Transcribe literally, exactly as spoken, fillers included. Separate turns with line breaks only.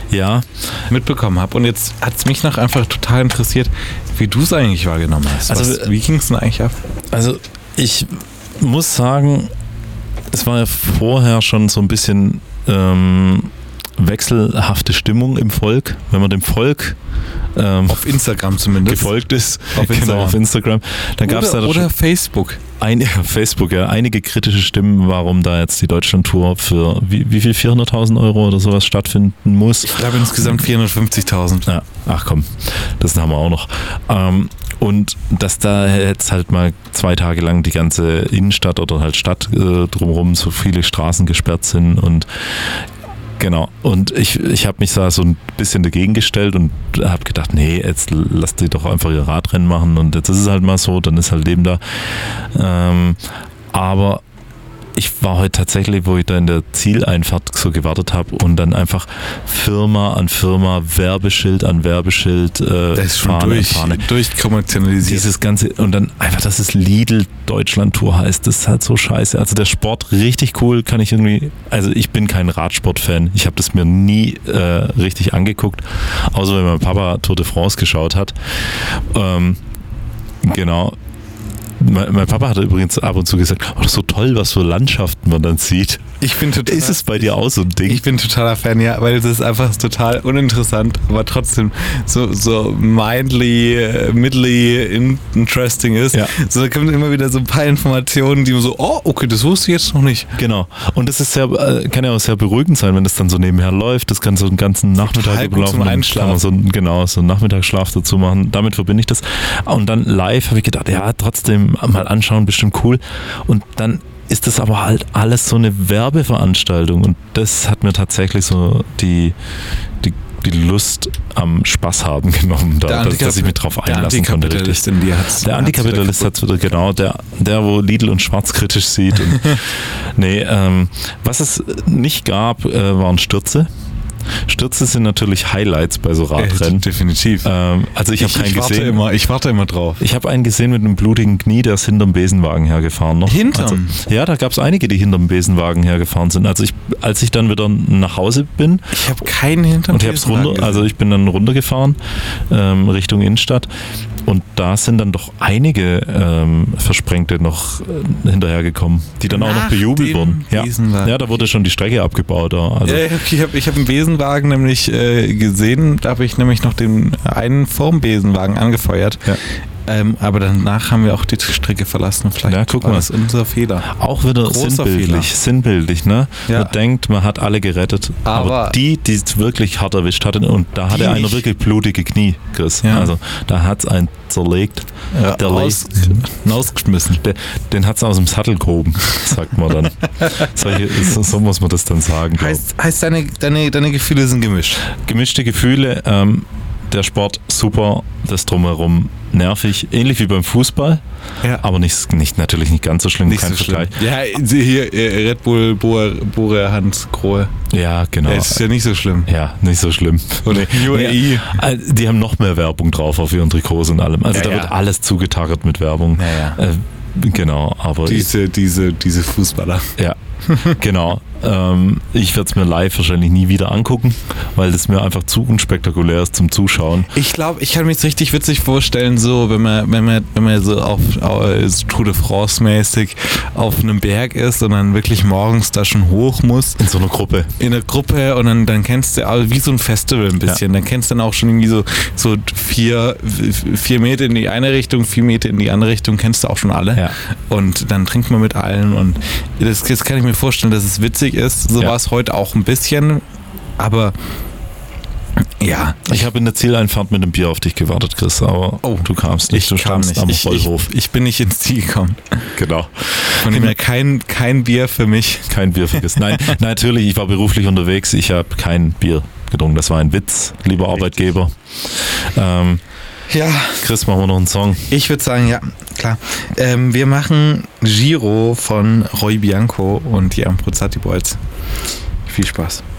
ja.
mitbekommen habe. Und jetzt hat es mich noch einfach total interessiert, wie du es eigentlich wahrgenommen hast.
Also,
Was, wie ging es denn eigentlich ab?
Also ich muss sagen, es war ja vorher schon so ein bisschen ähm, wechselhafte Stimmung im Volk. Wenn man dem Volk ähm,
auf Instagram zumindest
gefolgt ist,
auf Instagram,
genau, auf Instagram, dann gab es da
oder
schon
Facebook.
Ein, Facebook, ja, einige kritische Stimmen, warum da jetzt die Deutschlandtour für wie, wie viel vierhunderttausend Euro oder sowas stattfinden muss.
Ich glaube insgesamt vierhundertfünfzigtausend.
Ja, ach komm, das haben wir auch noch. Ähm, und dass da jetzt halt mal zwei Tage lang die ganze Innenstadt oder halt Stadt äh, drumherum so viele Straßen gesperrt sind und genau, und ich, ich habe mich da so ein bisschen dagegen gestellt und habe gedacht, nee, jetzt lass die doch einfach ihr Radrennen machen und jetzt ist es halt mal so, dann ist halt Leben da. Ähm, aber ich war heute tatsächlich, wo ich da in der Zieleinfahrt so gewartet habe und dann einfach Firma an Firma, Werbeschild an Werbeschild, äh,
das ist schon
Fahne
durch,
an Fahne.
durchkommerzialisiert.
Dieses ganze, und dann einfach, dass es Lidl Deutschland Tour heißt, das ist halt so scheiße. Also der Sport richtig cool, kann ich irgendwie, also ich bin kein Radsport-Fan, ich habe das mir nie äh, richtig angeguckt, außer wenn mein Papa Tour de France geschaut hat. Ähm, genau. Mein, mein Papa hatte übrigens ab und zu gesagt, oh, das ist so toll, was für Landschaften man dann sieht.
Ich bin total,
ist es bei dir auch so ein Ding?
Ich bin totaler Fan, ja, weil es ist einfach total uninteressant, aber trotzdem so, so mindly, midly interesting ist.
Ja.
So, da kommen immer wieder so ein paar Informationen, die man so, oh, okay, das wusste ich jetzt noch nicht.
Genau. Und das ist sehr, kann ja auch sehr beruhigend sein, wenn das dann so nebenher läuft. Das kann so einen ganzen Nachmittag überlaufen. Dann kann man so, genau, so einen Nachmittagsschlaf dazu machen. Damit verbinde ich das. Und dann live habe ich gedacht, ja, trotzdem mal anschauen, bestimmt cool. Und dann ist das aber halt alles so eine Werbeveranstaltung und das hat mir tatsächlich so die, die, die Lust am Spaß haben genommen, da, dass, dass ich mich drauf einlassen konnte.
Der Antikapitalist in dir hat's,
Der Antikapitalist hat es wieder, genau, der, der, wo Lidl und Schwarz kritisch sieht. Und nee, ähm, was es nicht gab, äh, waren Stürze. Stürze sind natürlich Highlights bei so Radrennen.
Äh, definitiv.
Ähm, also ich habe keinen
ich warte
gesehen.
Immer, ich warte immer drauf.
Ich habe einen gesehen mit einem blutigen Knie, der ist hinterm Besenwagen hergefahren. Noch.
Hinterm?
Also, ja, da gab es einige, die hinterm Besenwagen hergefahren sind. Also ich, als ich dann wieder nach Hause bin.
Ich habe keinen hinterm
und ich hab's runter,
gesehen.
Also ich bin dann runtergefahren ähm, Richtung Innenstadt. Und da sind dann doch einige ähm, Versprengte noch äh, hinterhergekommen, die dann Nach auch noch bejubelt wurden. Ja. ja, da wurde schon die Strecke abgebaut. Also.
Ja, ich habe ich hab einen Besenwagen nämlich äh, gesehen, da habe ich nämlich noch den einen vorm Besenwagen angefeuert. Ja. Ähm, aber danach haben wir auch die Strecke verlassen. Vielleicht
ja, guck
war
mal.
das unser Fehler.
Auch wieder
Großer
sinnbildlich,
Fehler.
sinnbildlich, ne?
Ja.
Man denkt, man hat alle gerettet. Aber,
Aber
die, die es wirklich hart erwischt hatte, und da hatte einer wirklich blutige Knie, Chris.
Ja.
Also da hat es einen zerlegt.
Ja,
der
aus, ausgeschmissen.
Der, den hat es aus dem Sattel gehoben, sagt man dann. Solche, so, so muss man das dann sagen.
Heißt, heißt deine, deine, deine Gefühle sind gemischt?
Gemischte Gefühle. Ähm, der Sport super, das Drumherum nervig, ähnlich wie beim Fußball, ja. aber nicht, nicht, natürlich nicht ganz so schlimm,
nicht
kein
so
Vergleich.
Schlimm. Ja, hier Red Bull, Bore, Bore Hans Grohe.
Ja, genau.
Das ist ja nicht so schlimm.
Ja, nicht so schlimm.
Oder U A E.
Ja, die haben noch mehr Werbung drauf auf ihren Trikots und allem. Also
ja,
da
ja.
wird alles zugetackert mit Werbung.
Ja, ja.
Äh, genau, aber
diese, ich, diese, diese Fußballer.
Ja, genau. Ähm, ich werde es mir live wahrscheinlich nie wieder angucken, weil das mir einfach zu unspektakulär ist zum Zuschauen.
Ich glaube, ich kann mir es richtig witzig vorstellen, so wenn man, wenn man, wenn man so auf, auf Tour de France mäßig auf einem Berg ist und dann wirklich morgens da schon hoch muss.
In so einer Gruppe.
In einer Gruppe und dann, dann kennst du auch wie so ein Festival ein bisschen. Ja. Dann kennst du dann auch schon irgendwie so, so vier, vier Meter in die eine Richtung, vier Meter in die andere Richtung, kennst du auch schon alle.
Ja.
Und dann trinkt man mit allen und das, das kann ich mir vorstellen, dass es witzig ist. So ja. war es heute auch ein bisschen, aber ja.
Ich habe in der Zieleinfahrt mit einem Bier auf dich gewartet, Chris, aber
oh,
du kamst nicht.
Ich
du
kam nicht.
am
Ich,
Vollhof.
Ich, ich bin nicht ins Ziel gekommen.
Genau.
Von dem her kein, kein Bier für mich.
Kein Bier vergessen. Nein, natürlich, ich war beruflich unterwegs, ich habe kein Bier getrunken. Das war ein Witz, lieber Richtig. Arbeitgeber. Ähm,
Ja.
Chris, machen wir noch einen Song?
Ich würde sagen, ja, klar. Ähm, wir machen Giro von Roy Bianco und die Ambrozzati Boys. Viel Spaß.